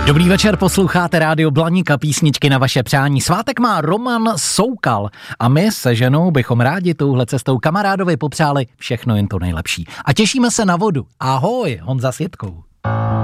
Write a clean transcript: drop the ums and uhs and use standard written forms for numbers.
Dobrý večer, posloucháte Rádio Blaníka, písničky na vaše přání. Svátek má Roman Soukal a my se ženou bychom rádi touhle cestou kamarádovi popřáli všechno jen to nejlepší. A těšíme se na vodu. Ahoj, Honza s Jitkou.